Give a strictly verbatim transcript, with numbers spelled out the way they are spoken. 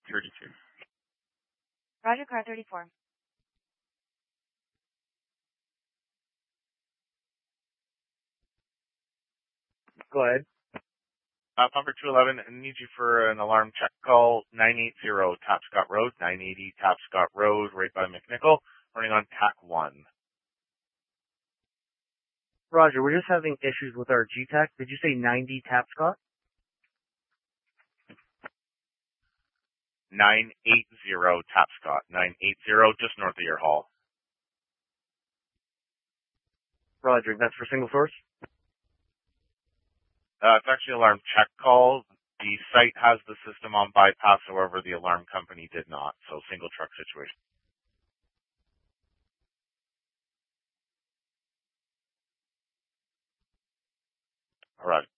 thirty-two. Roger, car thirty-four. Go ahead. Uh, Pumper two eleven, I need you for an alarm check call, nine eighty Tapscott Road, nine eighty Tapscott Road, right by McNichol, running on T A C one. Roger, we're just having issues with our G TAC. Did you say ninety Tapscott? nine eighty Tapscott, nine eighty, just north of your hall. Roger, that's for single source? Uh, it's actually an alarm check call. The site has the system on bypass, however, the alarm company did not, so single truck situation. All right.